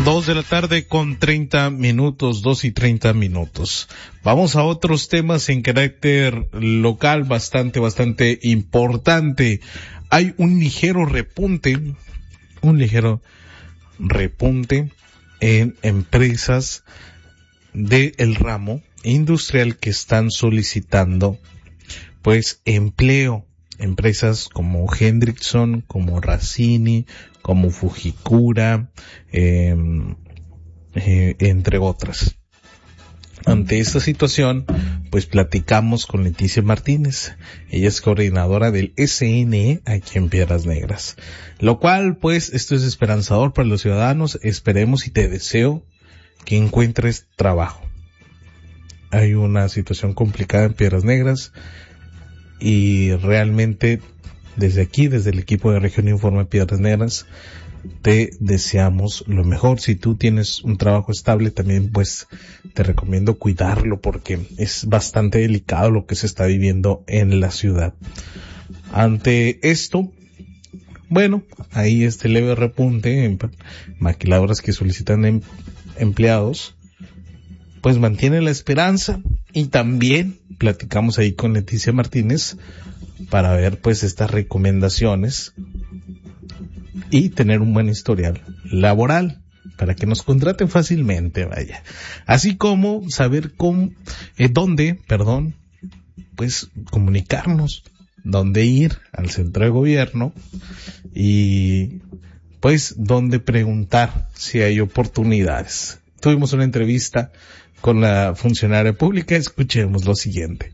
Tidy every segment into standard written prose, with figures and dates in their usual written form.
2:30 p.m, 2:30 p.m. Vamos a otros temas en carácter local bastante importante. Hay un ligero repunte en empresas del ramo industrial que están solicitando pues empleo. Empresas como Hendrickson, como Racini, como Fujikura, entre otras. Ante esta situación, pues platicamos con Leticia Martínez. Ella es coordinadora del SNE aquí en Piedras Negras. Lo cual, pues, esto es esperanzador para los ciudadanos. Esperemos y te deseo que encuentres trabajo. Hay una situación complicada en Piedras Negras y realmente desde aquí, desde el equipo de Región Informa Piedras Negras, te deseamos lo mejor. Si tú tienes un trabajo estable, también pues te recomiendo cuidarlo porque es bastante delicado lo que se está viviendo en la ciudad. Ante esto, bueno, ahí este leve repunte en maquiladoras que solicitan empleados, pues mantiene la esperanza. Y también platicamos ahí con Leticia Martínez para ver pues estas recomendaciones y tener un buen historial laboral para que nos contraten fácilmente, vaya. Así como saber dónde pues comunicarnos, dónde ir al centro de gobierno y pues dónde preguntar si hay oportunidades. Tuvimos una entrevista con la funcionaria pública, escuchemos lo siguiente.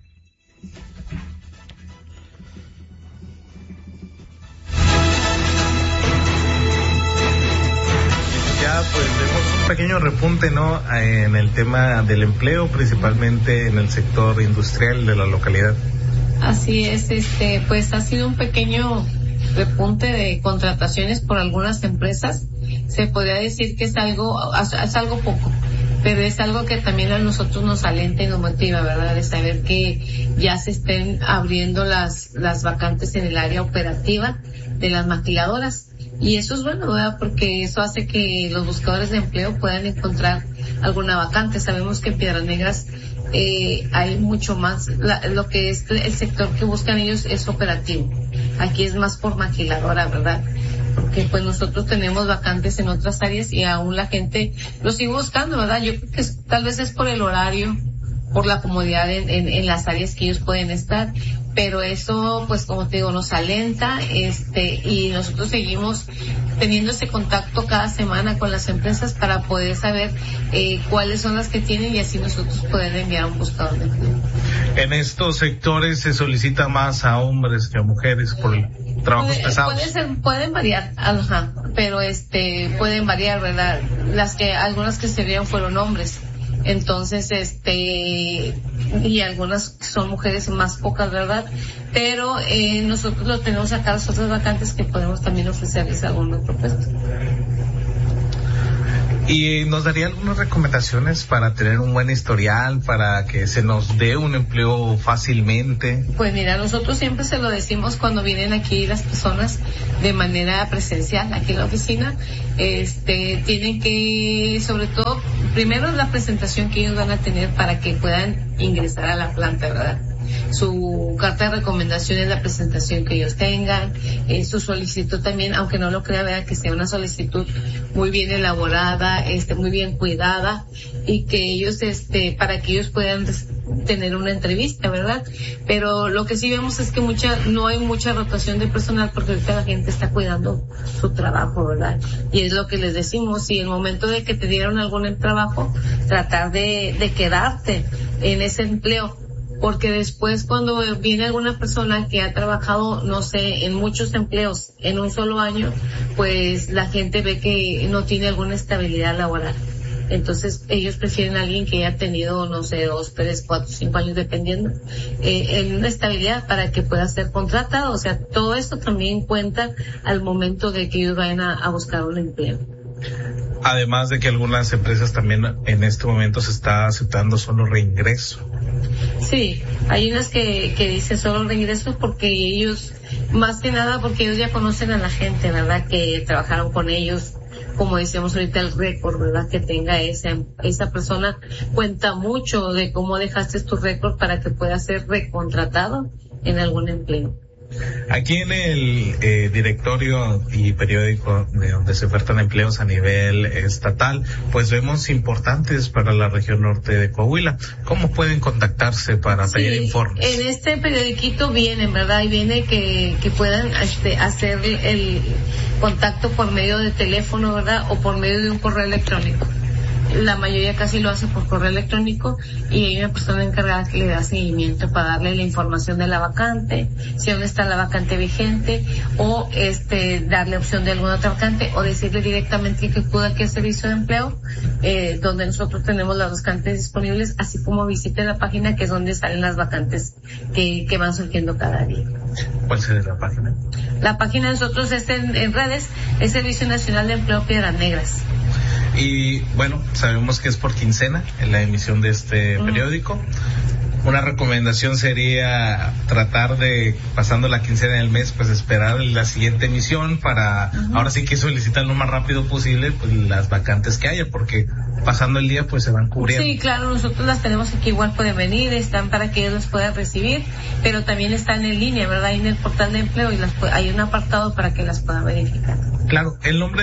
Ya pues vemos un pequeño repunte, ¿no?, en el tema del empleo, principalmente en el sector industrial de la localidad. Así es, pues ha sido un pequeño repunte de contrataciones por algunas empresas. Se podría decir que es algo poco, pero es algo que también a nosotros nos alenta y nos motiva, ¿verdad? De saber que ya se estén abriendo las vacantes en el área operativa de las maquiladoras. Y eso es bueno, ¿verdad? Porque eso hace que los buscadores de empleo puedan encontrar alguna vacante. Sabemos que en Piedras Negras hay mucho más, lo que es el sector que buscan ellos es operativo. Aquí es más por maquiladora, ¿verdad? Porque pues nosotros tenemos vacantes en otras áreas y aún la gente lo sigue buscando, ¿verdad? Yo creo que tal vez es por el horario, por la comodidad en las áreas que ellos pueden estar, pero eso pues como te digo nos alenta, y nosotros seguimos teniendo ese contacto cada semana con las empresas para poder saber cuáles son las que tienen y así nosotros poder enviar un buscador de empleo. En estos sectores se solicita más a hombres que a mujeres por trabajos pesados. Pueden variar, pero pueden variar, ¿verdad? Algunas que se vieron fueron hombres. Entonces, y algunas son mujeres, más pocas, ¿verdad? Pero nosotros lo tenemos acá, las otras vacantes que podemos también ofrecerles alguna propuesta. ¿Y nos daría algunas recomendaciones para tener un buen historial, para que se nos dé un empleo fácilmente? Pues mira, nosotros siempre se lo decimos cuando vienen aquí las personas de manera presencial, aquí en la oficina, tienen que, sobre todo, primero la presentación que ellos van a tener para que puedan ingresar a la planta, ¿verdad? Su carta de recomendación es la presentación que ellos tengan, su solicitud también, aunque no lo crea, vea que sea una solicitud muy bien elaborada, muy bien cuidada, y que ellos, para que ellos puedan tener una entrevista, ¿verdad? Pero lo que sí vemos es que no hay mucha rotación de personal porque ahorita la gente está cuidando su trabajo, ¿verdad? Y es lo que les decimos, si el momento de que te dieron algún trabajo, tratar de quedarte en ese empleo, porque después cuando viene alguna persona que ha trabajado, no sé, en muchos empleos en un solo año, pues la gente ve que no tiene alguna estabilidad laboral. Entonces ellos prefieren a alguien que haya tenido, no sé, 2, 3, 4, 5 años, dependiendo, en una estabilidad para que pueda ser contratado. O sea, todo esto también cuenta al momento de que ellos vayan a buscar un empleo. Además de que algunas empresas también en este momento se está aceptando solo reingreso. Sí, hay unas que dicen solo reingreso porque ellos, más que nada porque ellos ya conocen a la gente, ¿verdad? Que trabajaron con ellos como decíamos ahorita, el récord, ¿verdad? Que tenga esa persona. Cuenta mucho de cómo dejaste tu récord para que pueda ser recontratado en algún empleo. Aquí en el directorio y periódico de donde se ofertan empleos a nivel estatal, pues vemos importantes para la región norte de Coahuila. ¿Cómo pueden contactarse para pedir informes? En este periodiquito vienen, ¿verdad? Y viene que puedan hacer el contacto por medio de teléfono, ¿verdad? O por medio de un correo electrónico. La mayoría casi lo hace por correo electrónico y hay una persona encargada que le da seguimiento para darle la información de la vacante, si aún está la vacante vigente, o darle opción de alguna otra vacante, o decirle directamente que acuda aquí al servicio de empleo, donde nosotros tenemos las vacantes disponibles, así como visite la página, que es donde salen las vacantes que van surgiendo cada día. ¿Cuál sería la página? La página de nosotros es en redes, es Servicio Nacional de Empleo Piedras Negras. Y bueno, sabemos que es por quincena en la emisión de este periódico. Una recomendación sería tratar de, pasando la quincena del mes, pues esperar la siguiente emisión para, ahora sí que solicitar lo más rápido posible, pues las vacantes que haya, porque pasando el día pues se van cubriendo. Sí, claro, nosotros las tenemos aquí, igual pueden venir, están para que ellos las puedan recibir, pero también están en línea, ¿verdad? Ahí en el portal de empleo y hay un apartado para que las puedan verificar. Claro,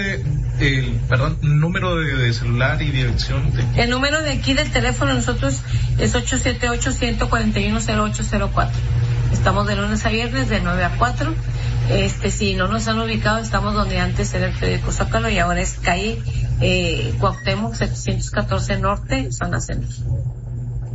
número de celular y dirección. El número de aquí del teléfono nosotros es 878-141-0804. Estamos de lunes a viernes de 9 a 4. Si no nos han ubicado, estamos donde antes era el periódico Zócalo y ahora es calle Cuauhtémoc 714 Norte, zona centro.